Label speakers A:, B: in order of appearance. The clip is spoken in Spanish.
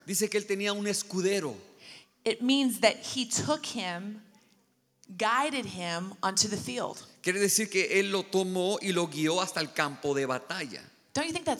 A: Dice que él tenía un escudero.
B: It means that he took him, guided him onto the field.
A: Quiere decir que él lo tomó y lo guió hasta el campo de batalla.
B: Don't you think that's